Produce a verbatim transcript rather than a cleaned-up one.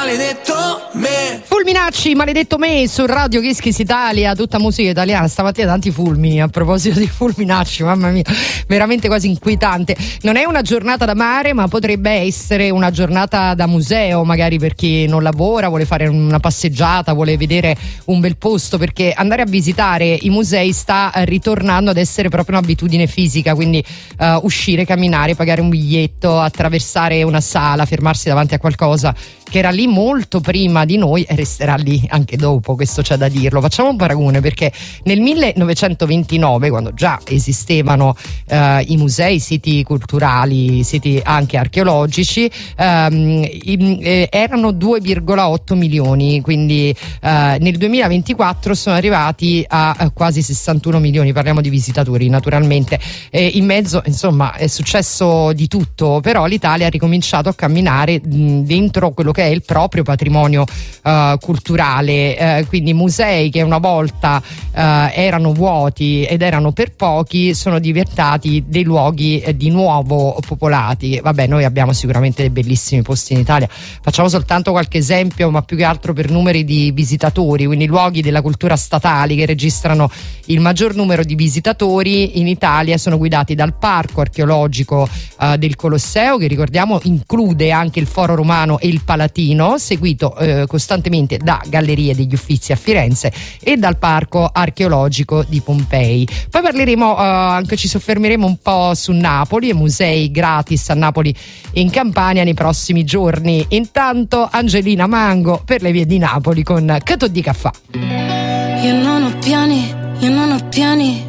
maledetto me. Fulminacci, maledetto me, su Radio Kiss Kiss Italia, tutta musica italiana. Stamattina tanti fulmini, a proposito di Fulminacci, mamma mia, veramente quasi inquietante. Non è una giornata da mare, ma potrebbe essere una giornata da museo, magari per chi non lavora, vuole fare una passeggiata, vuole vedere un bel posto, perché andare a visitare i musei sta ritornando ad essere proprio un'abitudine fisica, quindi uh, uscire, camminare, pagare un biglietto, attraversare una sala, fermarsi davanti a qualcosa che era lì molto prima di noi e resterà lì anche dopo, questo c'è da dirlo. Facciamo un paragone, perché nel millenovecentoventinove, quando già esistevano eh, i musei, i siti culturali, i siti anche archeologici, ehm, in, eh, erano due virgola otto milioni, quindi eh, nel duemilaventiquattro sono arrivati a, a quasi sessantuno milioni, parliamo di visitatori naturalmente. Eh, in mezzo insomma è successo di tutto, però l'Italia ha ricominciato a camminare mh, dentro quello che è il proprio patrimonio uh, culturale, uh, quindi musei che una volta uh, erano vuoti ed erano per pochi sono diventati dei luoghi eh, di nuovo popolati. Vabbè, noi abbiamo sicuramente dei bellissimi posti in Italia, facciamo soltanto qualche esempio, ma più che altro per numeri di visitatori, quindi luoghi della cultura statali che registrano il maggior numero di visitatori in Italia sono guidati dal Parco Archeologico uh, del Colosseo, che ricordiamo include anche il Foro Romano e il Palatino, seguito eh, costantemente da Gallerie degli Uffizi a Firenze e dal Parco Archeologico di Pompei. Poi parleremo, eh, anche ci soffermeremo un po' su Napoli e musei gratis a Napoli e in Campania nei prossimi giorni. Intanto Angelina Mango per le vie di Napoli con Cato di Caffà. Io non ho piani, io non ho piani,